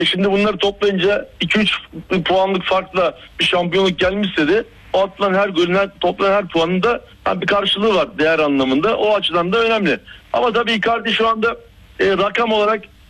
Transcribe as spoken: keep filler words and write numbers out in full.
E şimdi bunları toplayınca iki üç puanlık farkla bir şampiyonluk gelmişse de o atılan her golün, her, toplanan her puanın da bir karşılığı var değer anlamında. O açıdan da önemli. Ama tabii Icardi şu anda e, rakam olarak